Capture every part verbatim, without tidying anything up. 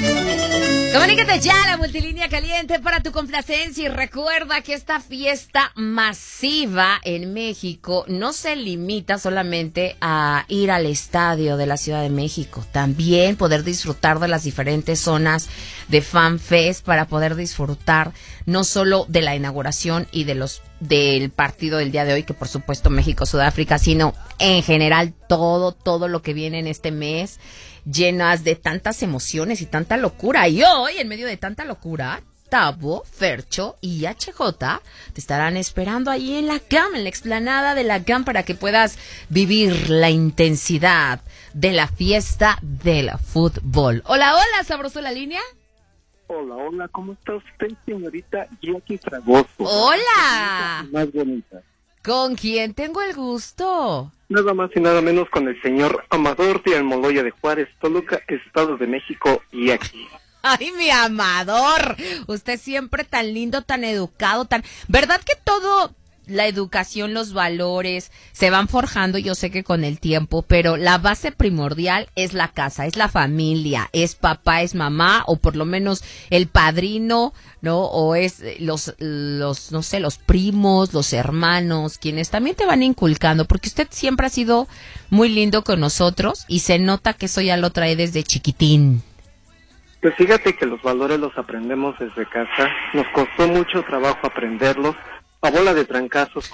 Comunícate ya a la multilínea caliente para tu complacencia y recuerda que esta fiesta masiva en México no se limita solamente a ir al estadio de la Ciudad de México, también poder disfrutar de las diferentes zonas de Fan Fest para poder disfrutar no solo de la inauguración y de los del partido del día de hoy, que por supuesto México-Sudáfrica, sino en general todo, todo lo que viene en este mes, llenas de tantas emociones y tanta locura. Y hoy, en medio de tanta locura, Tabo, Fercho y H J te estarán esperando ahí en la G A M, en la explanada de la G A M, para que puedas vivir la intensidad de la fiesta del fútbol. Hola, hola, ¿sabroso la línea? Hola, hola, ¿cómo está usted, señorita Jackie Fragoso? Hola. Más bonita. ¿Con quién tengo el gusto? Nada más y nada menos con el señor Amador de Almoloya de Juárez, Toluca, Estado de México, y aquí. Ay, mi Amador, usted siempre tan lindo, tan educado, tan... ¿Verdad que todo, la educación, los valores, se van forjando, yo sé que con el tiempo, pero la base primordial es la casa, es la familia, es papá, es mamá, o por lo menos el padrino, ¿no? O es los, los, no sé, los primos, los hermanos, quienes también te van inculcando, porque usted siempre ha sido muy lindo con nosotros y se nota que eso ya lo trae desde chiquitín. Pues fíjate que los valores los aprendemos desde casa, nos costó mucho trabajo aprenderlos, a bola de trancazos,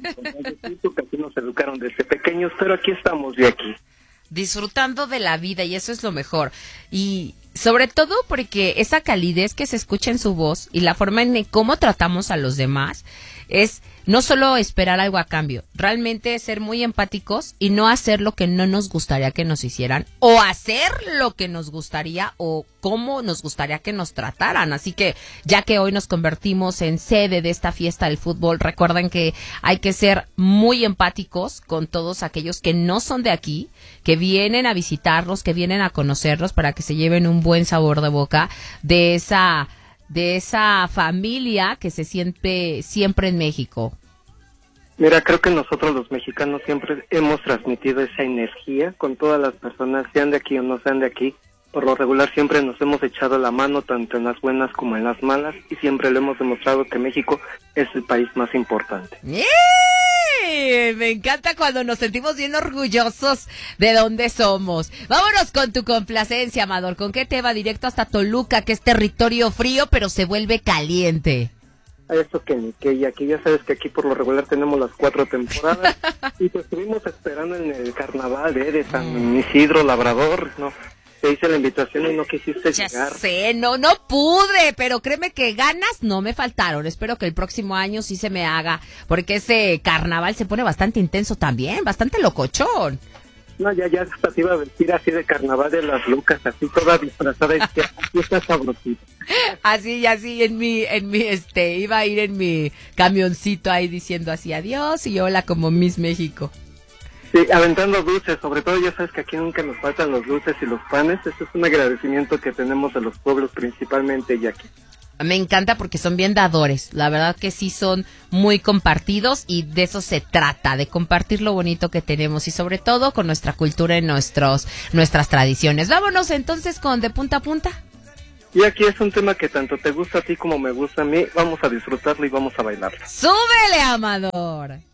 como que así nos educaron desde pequeños, pero aquí estamos de aquí. Disfrutando de la vida, y eso es lo mejor. Y sobre todo porque esa calidez que se escucha en su voz y la forma en cómo tratamos a los demás es no solo esperar algo a cambio, realmente ser muy empáticos y no hacer lo que no nos gustaría que nos hicieran, o hacer lo que nos gustaría o cómo nos gustaría que nos trataran. Así que ya que hoy nos convertimos en sede de esta fiesta del fútbol, recuerden que hay que ser muy empáticos con todos aquellos que no son de aquí, que vienen a visitarlos, que vienen a conocerlos, para que se lleven un buen sabor de boca de esa de esa familia que se siente siempre en México. Mira, creo que nosotros los mexicanos siempre hemos transmitido esa energía con todas las personas, sean de aquí o no sean de aquí. Por lo regular siempre nos hemos echado la mano tanto en las buenas como en las malas, y siempre le hemos demostrado que México es el país más importante. ¡Eh! Me encanta cuando nos sentimos bien orgullosos de dónde somos. Vámonos con tu complacencia, Amador. ¿Con qué te va? Directo hasta Toluca, que es territorio frío, pero se vuelve caliente. A eso que ni que, y aquí ya sabes que aquí por lo regular tenemos las cuatro temporadas, y te estuvimos esperando en el carnaval ¿eh? de San Isidro Labrador, ¿no? Te hice la invitación y no quisiste ya llegar. Ya sé, no, no pude, pero créeme que ganas no me faltaron. Espero que el próximo año sí se me haga, porque ese carnaval se pone bastante intenso también, bastante locochón. No, ya, ya hasta te iba a vestir así de carnaval de las Lucas, así toda disfrazada, y que aquí está sabrosita. Así, así, en mi, en mi, este, iba a ir en mi camioncito ahí diciendo así adiós y hola como Miss México. Sí, aventando dulces, sobre todo ya sabes que aquí nunca nos faltan los dulces y los panes. Eso es un agradecimiento que tenemos de los pueblos, principalmente Jackie. Me encanta porque son bien dadores, la verdad que sí son muy compartidos, y de eso se trata, de compartir lo bonito que tenemos y sobre todo con nuestra cultura y nuestros, nuestras tradiciones. Vámonos entonces con De Punta a Punta. Y aquí es un tema que tanto te gusta a ti como me gusta a mí. Vamos a disfrutarlo y vamos a bailarlo. ¡Súbele, Amador!